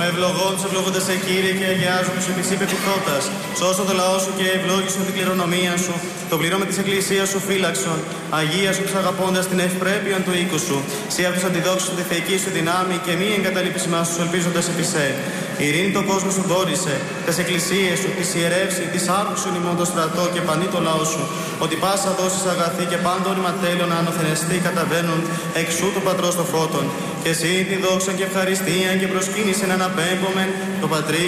Ευλογών τους ευλογούνται σε Κύριε και αγιάζουν τους επισήπε πειθώτας. Σώσον το λαό σου και ευλόγησον την κληρονομία σου. Το πληρώμα της Εκκλησίας σου φύλαξον. Αγία σου τους αγαπώντας την ευπρέπεια του οίκου σου. Σύ αυτούς αντιδόξουν τη θεϊκή σου δυνάμει και μη εγκαταλείπεις μας τους ελπίζοντας επί σε. Η ειρήνη το κόσμο σου δόρισε. Τες εκκλησίες σου, τις ιερεύσει, τις άκουσον ημών το στρατό και πανί το λαό σου. Ότι πάσα δώσεις αγαθή και πάντο ορματέλων ανωθενεστή καταβαίνουν εξού του πατρός το φώτον. Και εσύ τη δόξα και ευχαριστία και προσκύνησεν αναπέμπομεν το Πατρί